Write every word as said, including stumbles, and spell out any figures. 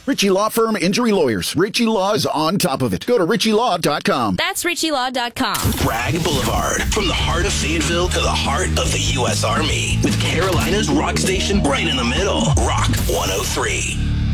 Ritchie Law Firm Injury Lawyers. Ritchie Law is on top of it. Go to ritchie law dot com. That's ritchie law dot com. Bragg Boulevard, from the heart of Fayetteville to the heart of the U S Army, with Carolina's rock station right in the middle. Rock one oh three.